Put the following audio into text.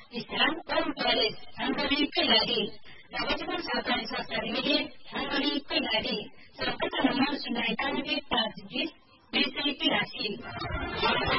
Islam Paris, Hungary Pilari, Nagatipan Sakari Sakari Midi, Hungary Pilari, Sakata Naman Sunai Kanadi Tajis, Bisi Pilasi.